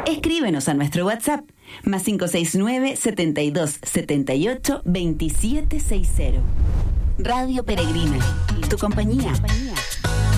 Escríbenos a nuestro WhatsApp más 569 72 78 2760. Radio Peregrina, tu compañía